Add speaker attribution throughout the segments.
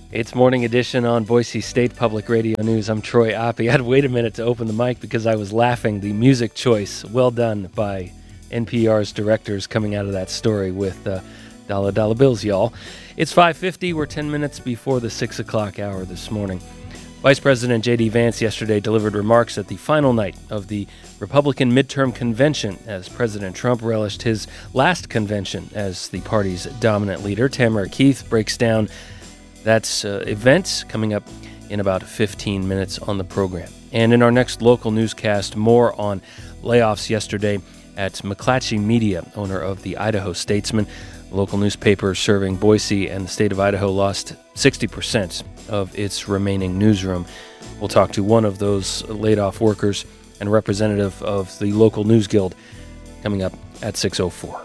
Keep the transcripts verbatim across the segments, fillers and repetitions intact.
Speaker 1: It's Morning Edition on Boise State Public Radio News. I'm Troy Oppie. I had to wait a minute to open the mic because I was laughing. The music choice, well done by N P R's directors coming out of that story with uh, Dollar Dollar Bills, y'all. It's five fifty. We're ten minutes before the six o'clock hour this morning. Vice President J D. Vance yesterday delivered remarks at the final night of the Republican midterm convention as President Trump relished his last convention as the party's dominant leader. Tamara Keith breaks down That's uh, events coming up in about fifteen minutes on the program. And in our next local newscast, more on layoffs yesterday at McClatchy Media, owner of the Idaho Statesman. The local newspaper serving Boise and the state of Idaho lost sixty percent of its remaining newsroom. We'll talk to one of those laid-off workers and representative of the local news guild coming up at six oh four.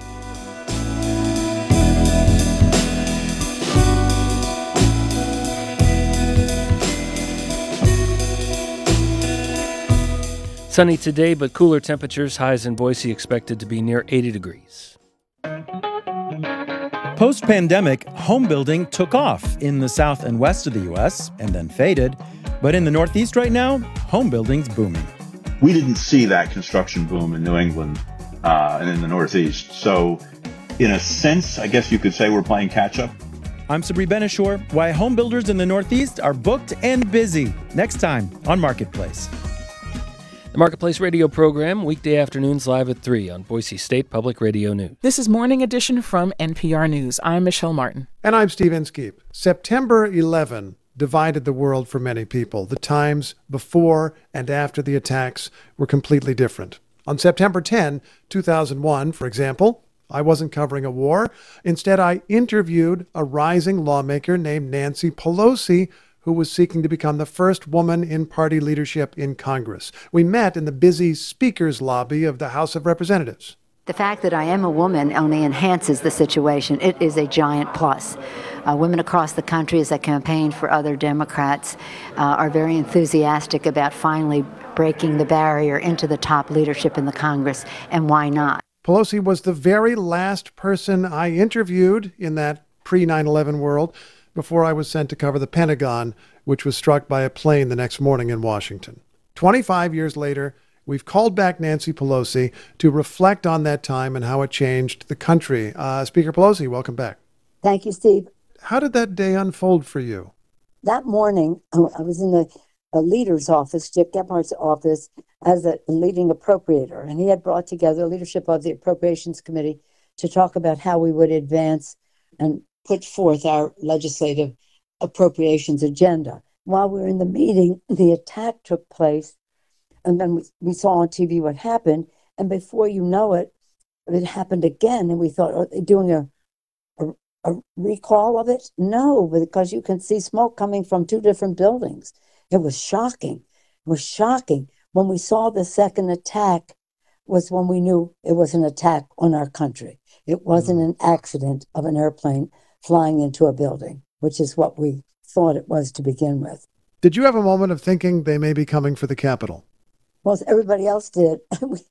Speaker 1: Sunny today, but cooler temperatures. Highs in Boise expected to be near eighty degrees.
Speaker 2: Post-pandemic, home building took off in the south and west of the U S and then faded. But in the Northeast right now, home building's booming.
Speaker 3: We didn't see that construction boom in New England uh, and in the Northeast. So in a sense, I guess you could say we're playing catch up.
Speaker 2: I'm Sabri Benishore. Why home builders in the Northeast are booked and busy. Next time on Marketplace.
Speaker 1: The Marketplace radio program, weekday afternoons live at three on Boise State Public Radio News.
Speaker 4: This is Morning Edition from N P R News. I'm Michelle Martin.
Speaker 5: And I'm Steve Inskeep. September eleventh divided the world for many people. The times before and after the attacks were completely different. On September tenth, two thousand one, for example, I wasn't covering a war. Instead, I interviewed a rising lawmaker named Nancy Pelosi, who was seeking to become the first woman in party leadership in Congress. We met in the busy speaker's lobby of the House of Representatives.
Speaker 6: The fact that I am a woman only enhances the situation. It is a giant plus. Uh, women across the country, as I campaign for other Democrats, uh, are very enthusiastic about finally breaking the barrier into the top leadership in the Congress, and why not?
Speaker 5: Pelosi was the very last person I interviewed in that pre nine eleven world before I was sent to cover the Pentagon, which was struck by a plane the next morning in Washington. twenty-five years later, we've called back Nancy Pelosi to reflect on that time and how it changed the country. Uh, Speaker Pelosi, welcome back.
Speaker 7: Thank you, Steve.
Speaker 5: How did that day unfold for you?
Speaker 7: That morning, I was in the a leader's office, Dick Gephardt's office, as a leading appropriator, and he had brought together leadership of the Appropriations Committee to talk about how we would advance and put forth our legislative appropriations agenda. While we were in the meeting, the attack took place, and then we, we saw on T V what happened, and before you know it, it happened again, and we thought, are they doing a, a, a recall of it? No, because you can see smoke coming from two different buildings. It was shocking. It was shocking. When we saw the second attack was when we knew it was an attack on our country. It wasn't an accident of an airplane flying into a building, which is what we thought it was to begin with.
Speaker 5: Did you have a moment of thinking they may be coming for the Capitol?
Speaker 7: Well, everybody else did.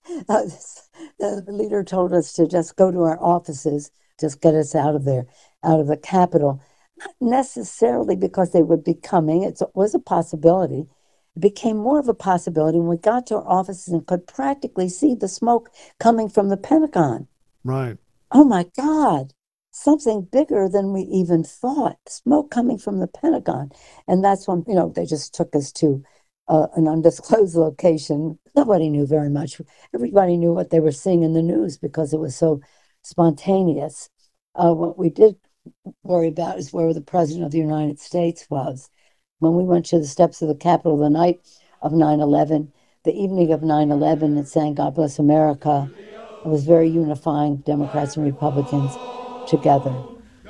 Speaker 7: The leader told us to just go to our offices, just get us out of there, out of the Capitol. Not necessarily because they would be coming. It was a possibility. It became more of a possibility when we got to our offices and could practically see the smoke coming from the Pentagon.
Speaker 5: Right.
Speaker 7: Oh, my God. Something bigger than we even thought. Smoke coming from the Pentagon. And that's when, you know, they just took us to uh, an undisclosed location. Nobody knew very much. Everybody knew what they were seeing in the news because it was so spontaneous. Uh, what we did worry about is where the President of the United States was. When we went to the steps of the Capitol the night of nine eleven, the evening of nine eleven, and sang God Bless America, it was very unifying, Democrats and Republicans together.